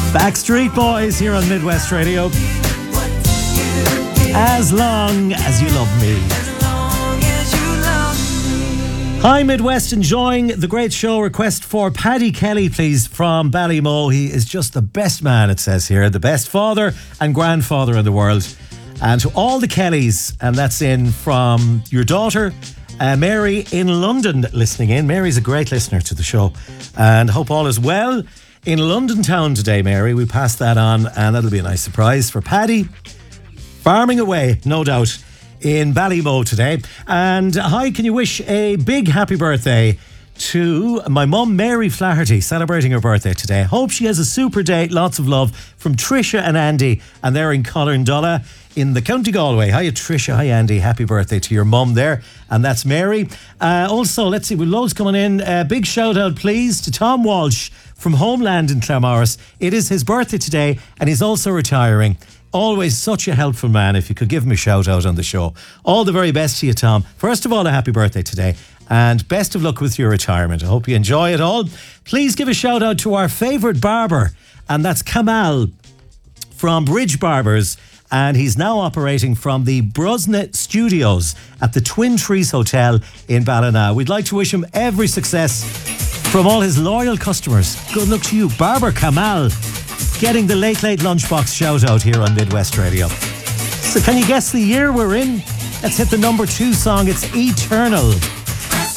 Backstreet Boys here on Midwest Radio. As long as you love me. Hi Midwest, enjoying the great show. Request for Paddy Kelly, please, from Ballymo. He is just the best man, it says here. The best father and grandfather in the world. And to all the Kellys, and that's in from your daughter, Mary in London, listening in. Mary's a great listener to the show. And hope all is well in London town today, Mary. We pass that on, and that'll be a nice surprise for Paddy. Farming away, no doubt, in Ballymo today. And hi, can you wish a big happy birthday to my mum, Mary Flaherty, celebrating her birthday today. Hope she has a super day. Lots of love from Trisha and Andy, and they're in Collerndullah in the County Galway. Hiya Trisha, hi Andy, happy birthday to your mum there, and that's Mary. Also, let's see, with loads coming in, big shout out please to Tom Walsh from Homeland in Claremorris. It is his birthday today, and he's also retiring. Always such a helpful man. If you could give him a shout out on the show. All the very best to you, Tom. First of all, a happy birthday today, and best of luck with your retirement. I hope you enjoy it all. Please give a shout out to our favourite barber, and that's Kamal from Bridge Barbers, and he's now operating from the Brosna Studios at the Twin Trees Hotel in Ballina. We'd like to wish him every success from all his loyal customers. Good luck to you, Barber Kamal, getting the Late Late Lunchbox shout out here on Midwest Radio. So can you guess the year we're in? Let's hit the number 2 song. It's Eternal.